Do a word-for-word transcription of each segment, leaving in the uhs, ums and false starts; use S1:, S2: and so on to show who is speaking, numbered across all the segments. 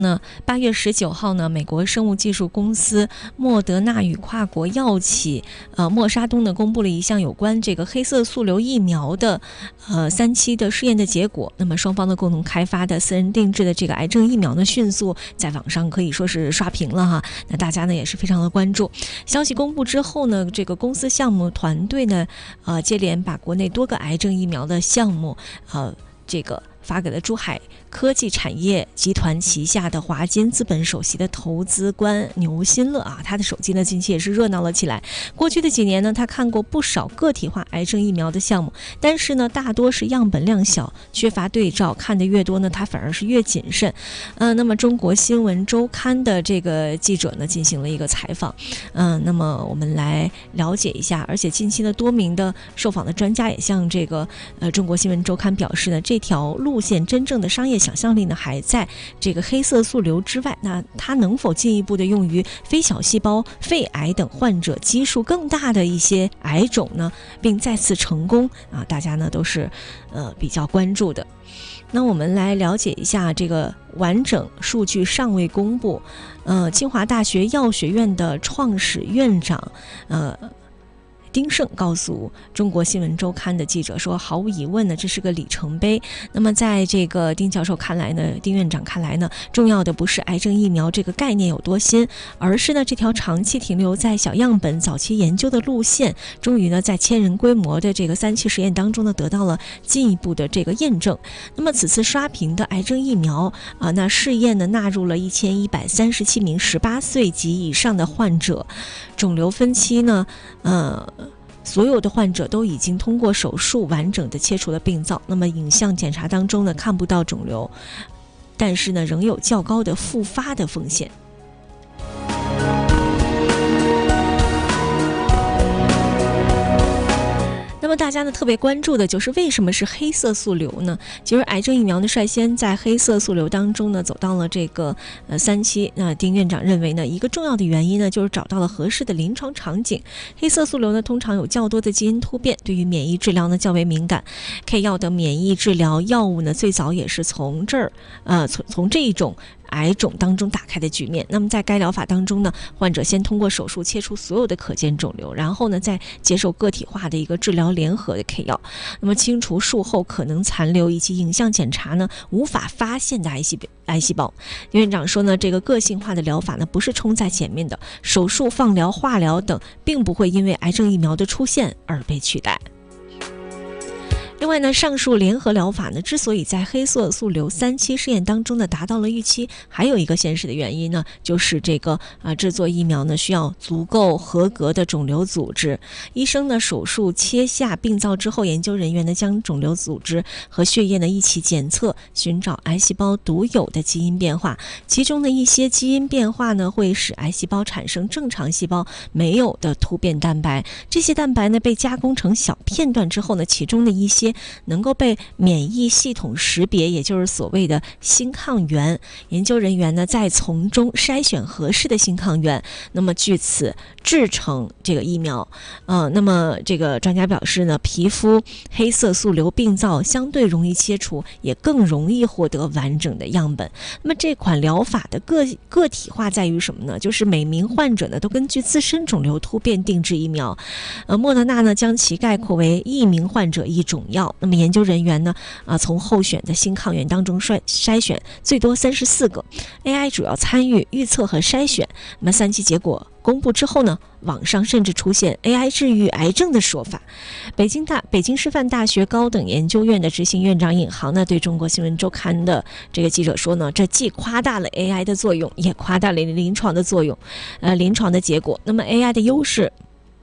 S1: 那八月十九号呢，美国生物技术公司莫德纳与跨国药企呃默沙东呢公布了一项有关这个黑色素瘤疫苗的呃三期的试验的结果。那么双方的共同开发的私人定制的这个癌症疫苗呢，迅速在网上可以说是刷屏了哈。那大家呢也是非常的关注。消息公布之后呢，这个公司项目团队呢呃接连把国内多个癌症疫苗的项目呃这个发给了珠海科技产业集团旗下的华金资本首席的投资官牛新乐啊，他的手机呢近期也是热闹了起来。过去的几年呢，他看过不少个体化癌症疫苗的项目，但是呢，大多是样本量小，缺乏对照，看得越多呢，他反而是越谨慎。呃，那么中国新闻周刊的这个记者呢进行了一个采访，嗯、呃，那么我们来了解一下。而且近期呢，多名的受访的专家也向这个呃中国新闻周刊表示呢，这条路线真正的商业想象力呢还在这个黑色素瘤之外，那它能否进一步的用于非小细胞肺癌等患者基数更大的一些癌种呢，并再次成功啊，大家呢都是呃比较关注的。那我们来了解一下这个完整数据尚未公布，呃，清华大学药学院的创始院长呃丁胜告诉中国新闻周刊的记者说，毫无疑问呢，这是个里程碑。那么在这个丁教授看来呢，丁院长看来呢，重要的不是癌症疫苗这个概念有多新，而是呢这条长期停留在小样本早期研究的路线，终于呢在千人规模的这个三期实验当中呢得到了进一步的这个验证。那么此次刷屏的癌症疫苗啊、呃，那试验呢纳入了一千一百三十七名十八岁及以上的患者，肿瘤分期呢，呃。所有的患者都已经通过手术完整的切除了病灶，那么影像检查当中呢看不到肿瘤，但是呢仍有较高的复发的风险。那么大家呢特别关注的就是为什么是黑色素瘤呢？其实癌症疫苗呢率先在黑色素瘤当中呢走到了这个呃三期。那丁院长认为呢，一个重要的原因呢就是找到了合适的临床场景。黑色素瘤呢通常有较多的基因突变，对于免疫治疗呢较为敏感。K 药的免疫治疗药物呢最早也是从这儿呃从从这一种癌种当中打开的局面。那么在该疗法当中呢，患者先通过手术切除所有的可见肿瘤，然后呢再接受个体化的一个治疗联合的 K 药，那么清除术后可能残留以及影像检查呢无法发现的癌细胞。癌细胞，院长说呢，这个个性化的疗法呢不是冲在前面的，手术、放疗、化疗等并不会因为癌症疫苗的出现而被取代。另外呢，上述联合疗法呢，之所以在黑色素瘤三期试验当中呢达到了预期，还有一个现实的原因呢，就是这个啊制作疫苗呢需要足够合格的肿瘤组织。医生呢手术切下病灶之后，研究人员呢将肿瘤组织和血液呢一起检测，寻找癌细胞独有的基因变化。其中的一些基因变化呢会使癌细胞产生正常细胞没有的突变蛋白。这些蛋白呢被加工成小片段之后呢，其中的一些能够被免疫系统识别，也就是所谓的新抗原。研究人员呢再从中筛选合适的新抗原，那么据此制成这个疫苗。呃，那么这个专家表示呢，皮肤黑色素瘤病灶相对容易切除，也更容易获得完整的样本。那么这款疗法的个个体化在于什么呢？就是每名患者呢都根据自身肿瘤突变定制疫苗。呃，莫德纳呢将其概括为一名患者一种药。那么研究人员呢，啊、呃，从候选的新抗原当中筛筛选最多三十四个 ，A I 主要参与预测和筛选。那么三期结果公布之后呢，网上甚至出现 A I 治愈癌症的说法。北京大北京师范大学高等研究院的执行院长尹航呢，对中国新闻周刊的这个记者说呢，这既夸大了 A I 的作用，也夸大了临床的作用，呃，临床的结果。那么 A I 的优势。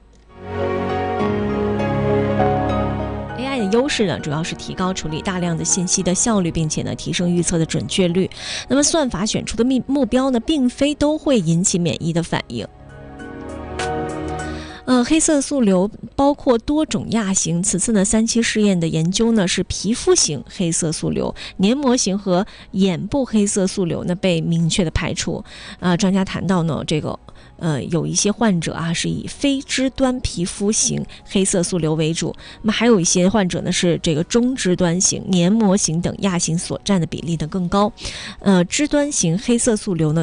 S1: 优势呢，主要是提高处理大量的信息的效率，并且呢提升预测的准确率。那么算法选出的目标呢，并非都会引起免疫的反应。 呃，黑色素瘤包括多种亚型。此次呢，三期试验的研究呢是皮肤型黑色素瘤、黏膜型和眼部黑色素瘤呢被明确的排除。啊、呃，专家谈到呢，这个。呃，有一些患者啊是以非肢端皮肤型黑色素瘤为主，那么还有一些患者呢是这个中肢端型、黏膜型等亚型所占的比例呢更高。呃，肢端型黑色素瘤呢